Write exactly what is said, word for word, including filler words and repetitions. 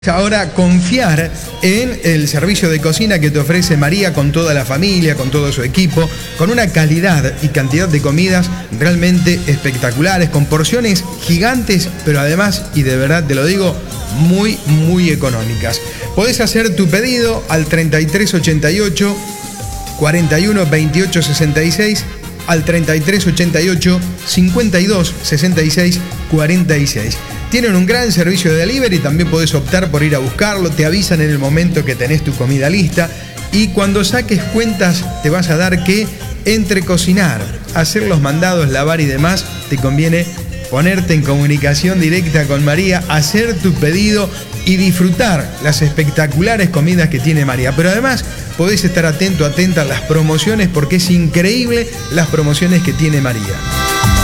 Ahora confiar en el servicio de cocina que te ofrece María con toda la familia, con todo su equipo, con una calidad y cantidad de comidas realmente espectaculares, con porciones gigantes, pero además, y de verdad te lo digo, muy, muy económicas. Podés hacer tu pedido al treinta y tres ochenta y ocho, cuarenta y uno veintiocho sesenta y seis, al treinta y tres ochenta y ocho, cincuenta y dos sesenta y seis cuarenta y seis. Tienen un gran servicio de delivery, también podés optar por ir a buscarlo, te avisan en el momento que tenés tu comida lista y cuando saques cuentas te vas a dar que entre cocinar, hacer los mandados, lavar y demás, te conviene ponerte en comunicación directa con María, hacer tu pedido y disfrutar las espectaculares comidas que tiene María. Pero además podés estar atento, atenta a las promociones porque es increíble las promociones que tiene María.